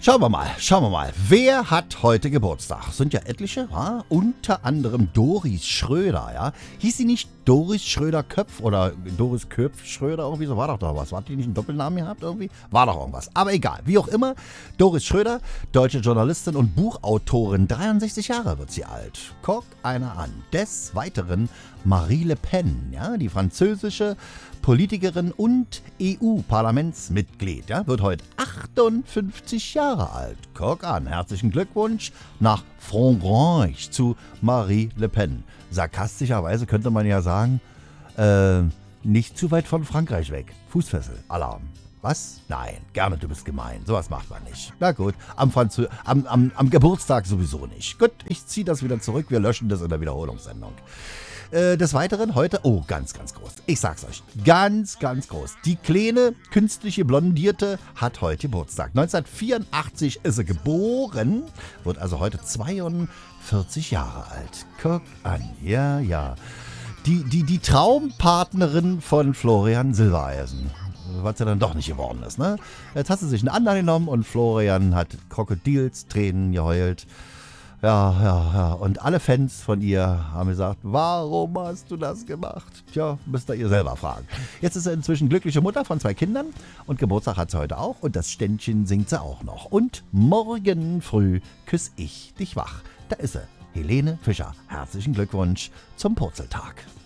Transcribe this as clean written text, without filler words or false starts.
Schauen wir mal. Wer hat heute Geburtstag? Sind ja etliche, ja? Unter anderem Doris Schröder, ja? Hieß sie nicht Doris Schröder-Köpf oder Doris Köpf-Schröder? Irgendwie so war doch was. Hat die nicht einen Doppelnamen gehabt irgendwie? War doch irgendwas. Aber egal, wie auch immer. Doris Schröder, deutsche Journalistin und Buchautorin, 63 Jahre wird sie alt. Guck einer an. Des Weiteren Marine Le Pen, ja? Die französische Politikerin und EU-Parlamentsmitglied, ja, wird heute 58 Jahre alt. Guck an, herzlichen Glückwunsch nach Frankreich zu Marine Le Pen. Sarkastischerweise könnte man ja sagen, nicht zu weit von Frankreich weg. Fußfessel, Alarm. Was? Nein, gerne, du bist gemein. Sowas macht man nicht. Na gut, am Geburtstag sowieso nicht. Gut, ich ziehe das wieder zurück. Wir löschen das in der Wiederholungssendung. Des Weiteren heute, ganz, ganz groß. Ich sag's euch, ganz, ganz groß. Die kleine, künstliche Blondierte hat heute Geburtstag. 1984 ist sie geboren, wird also heute 42 Jahre alt. Guck an, ja. Die Traumpartnerin von Florian Silbereisen. Was ja dann doch nicht geworden ist, ne? Jetzt hat sie sich einen anderen genommen und Florian hat Krokodilstränen geheult. Ja. Und alle Fans von ihr haben gesagt, warum hast du das gemacht? Tja, müsst ihr selber fragen. Jetzt ist sie inzwischen glückliche Mutter von 2 Kindern und Geburtstag hat sie heute auch und das Ständchen singt sie auch noch. Und morgen früh küss ich dich wach. Da ist sie, Helene Fischer. Herzlichen Glückwunsch zum Purzeltag.